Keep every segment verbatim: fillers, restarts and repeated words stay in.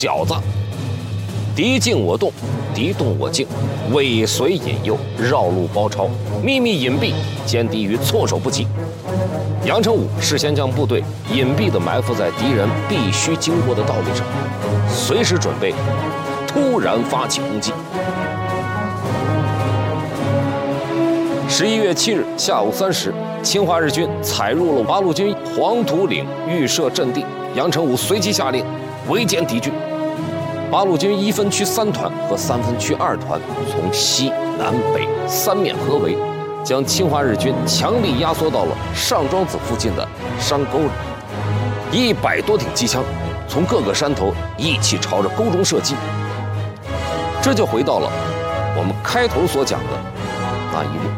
小子，敌进我动，敌动我静，尾随引诱，绕路包抄，秘密隐蔽，歼敌于措手不及。杨成武事先将部队隐蔽地埋伏在敌人必须经过的道路上，随时准备突然发起攻击。十一月七日下午三时，侵华日军踩入了八路军黄土岭预设阵地，杨成武随即下令围歼敌军。八路军一分区三团和三分区二团从西南北三面合围，将侵华日军强力压缩到了上庄子附近的山沟里。一百多挺机枪从各个山头一起朝着沟中射击。这就回到了我们开头所讲的那一幕。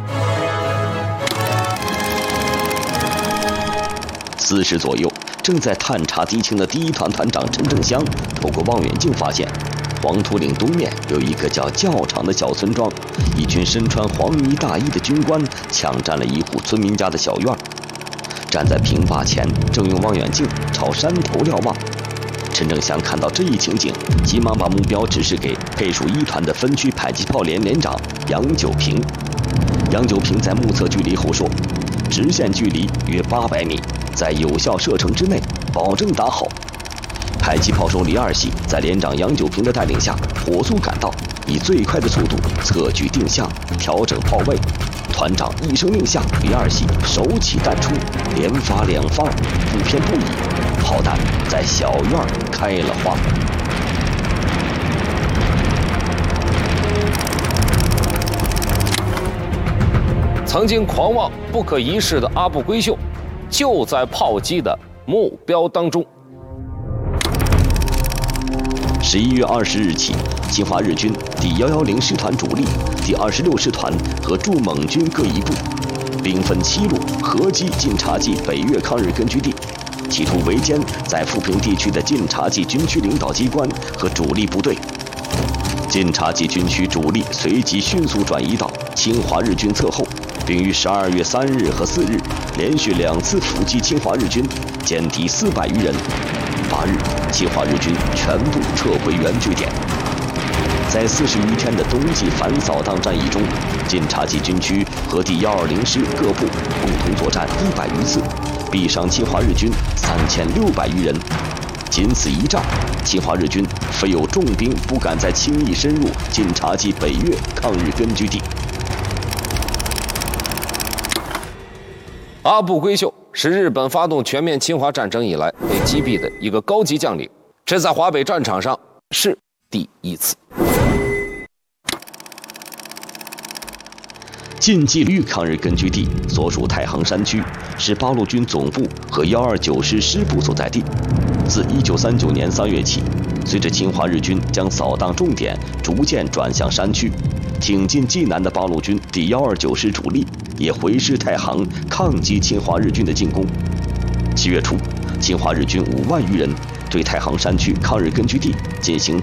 四时左右，正在探查敌情的第一团团长陈正湘透过望远镜发现，黄土岭东面有一个叫教场的小村庄，一群身穿黄呢大衣的军官抢占了一户村民家的小院。站在平坝前，正用望远镜朝山头瞭望。陈正湘看到这一情景，急忙把目标指示给配属一团的分区迫击炮连连长杨九平。杨九平在目测距离后说，直线距离约八百米，在有效射程之内，保证打好。迫击炮手李二喜在连长杨九平的带领下，火速赶到，以最快的速度测距定向，调整炮位。团长一声令下，李二喜手起弹出，连发两发，不偏不倚，炮弹在小院开了花。 曾经狂妄不可一世的阿部规秀，就在炮击的目标当中。 十一月二十日起，侵华日军第一一零师团主力、第二十六师团和驻蒙军各一部，兵分七路合击晋察冀北越抗日根据地，企图围歼在富平地区的晋察冀军区领导机关和主力部队。晋察冀军区主力随即迅速转移到侵华日军侧后，并于十二月三日和四日连续两次伏击侵华日军，歼敌四百余人。八日，侵华日军全部撤回原据点。在四十余天的冬季反扫荡战役中，晋察冀军区和第一二零师各部共同作战一百余次，毙伤侵华日军三千六百余人。仅此一战，侵华日军非有重兵不敢再轻易深入晋察冀北越抗日根据地。 阿部规秀是日本发动全面侵华战争以来被击毙的一个高级将领，这在华北战场上是第一次。 晋冀豫抗日根据地所属太行山区，是八路军总部和一二九师师部所在地。自一九三九年三月起，随着侵华日军将扫荡重点逐渐转向山区，挺进冀南的八路军第一二九师主力也回师太行抗击侵华日军的进攻。七月初，侵华日军五万余人对太行山区抗日根据地进行